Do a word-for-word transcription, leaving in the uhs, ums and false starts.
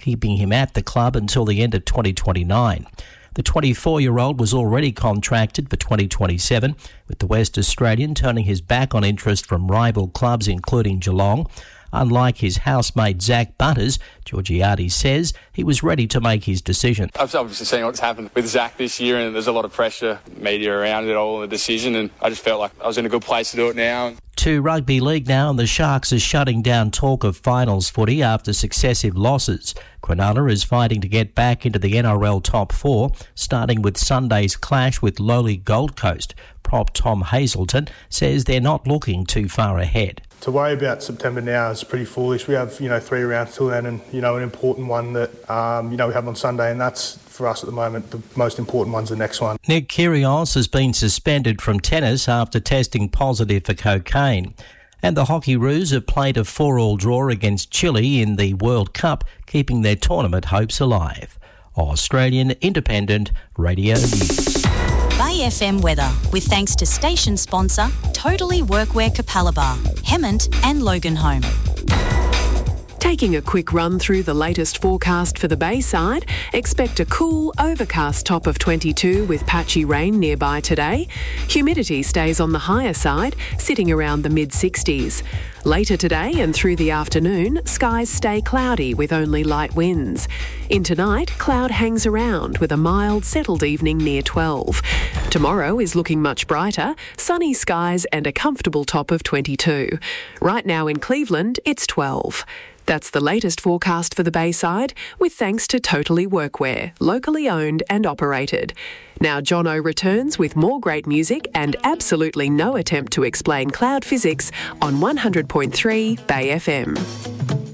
keeping him at the club until the end of twenty twenty-nine. The twenty-four-year-old was already contracted for twenty twenty-seven, with the West Australian turning his back on interest from rival clubs including Geelong. Unlike his housemate Zach Butters, Georgiades says he was ready to make his decision. I've obviously seen what's happened with Zach this year, and there's a lot of pressure, media around it all, the decision, and I just felt like I was in a good place to do it now. To rugby league now, and the Sharks are shutting down talk of finals footy after successive losses. Cronulla is fighting to get back into the N R L top four, starting with Sunday's clash with lowly Gold Coast. Prop Tom Hazelton says they're not looking too far ahead. To worry about September now is pretty foolish. We have, you know, three rounds till then, and, you know, an important one that, um, you know, we have on Sunday, and that's, for us at the moment, the most important one's the next one. Nick Kyrgios has been suspended from tennis after testing positive for cocaine. And the Hockey Roos have played a four-all draw against Chile in the World Cup, keeping their tournament hopes alive. Australian Independent Radio News. Bay F M weather, with thanks to station sponsor Totally Workwear Capalaba, Hemmant and Loganholme. Taking a quick run through the latest forecast for the Bayside, expect a cool, overcast top of twenty-two with patchy rain nearby today. Humidity stays on the higher side, sitting around the mid-sixties. Later today and through the afternoon, skies stay cloudy with only light winds. In tonight, cloud hangs around with a mild, settled evening near twelve. Tomorrow is looking much brighter, sunny skies and a comfortable top of twenty-two. Right now in Cleveland, it's twelve. That's the latest forecast for the Bayside, with thanks to Totally Workwear, locally owned and operated. Now Jono returns with more great music and absolutely no attempt to explain cloud physics on one hundred point three Bay F M.